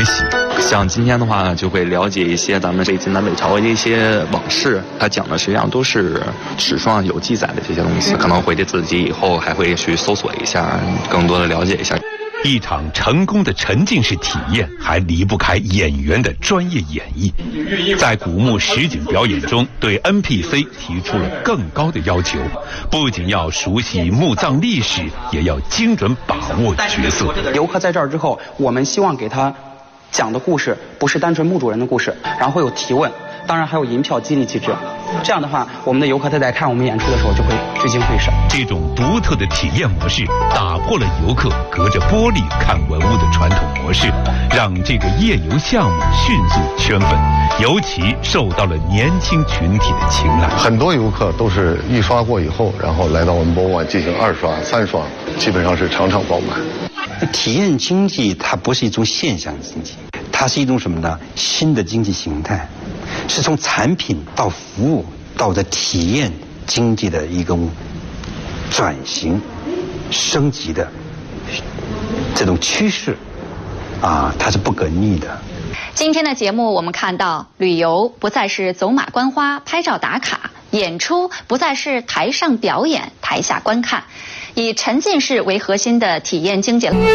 习。 像今天的话，就会了解一些咱们北晋南北朝的一些往事，它讲的实际上都是史书上有记载的这些东西，可能回去自己以后还会去搜索一下，更多的了解一下。 一场成功的沉浸式体验还离不开演员的专业演绎。在古墓实景表演中，对 NPC 提出了更高的要求，不仅要熟悉墓葬历史，也要精准把握角色。 游客在这儿之后，我们希望给他讲的故事不是单纯墓主人的故事，然后会有提问，当然还有银票激励机制。这样的话，我们的游客在看我们演出的时候就会聚精会神。 这种独特的体验模式打破了游客隔着玻璃看文物的传统模式，让这个夜游项目迅速圈粉，尤其受到了年轻群体的青睐。 很多游客都是一刷过以后，然后来到我们博物馆进行2刷、3刷，基本上是场场爆满。 体验经济它不是一种现象经济，它是一种什么呢？新的经济形态，是从产品到服务到的体验经济的一种转型升级的这种趋势啊，它是不可逆的。 今天的节目我们看到，旅游不再是走马观花、拍照打卡，演出不再是台上表演、台下观看，以沉浸式为核心的体验经济。